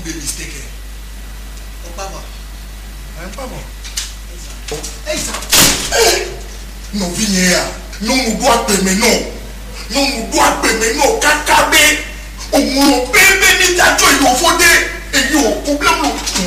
dey mistake. Opapa. Opapa. Hey, sir. No vinya. No mudu apeme no. No mudu apeme no. Kakabe. Omo bebe ni tajo yo fode. E yo problem no.